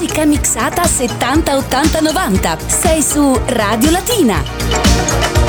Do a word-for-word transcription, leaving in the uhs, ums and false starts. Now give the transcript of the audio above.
musica mixata settanta ottanta novanta. Sei su Radio Latina.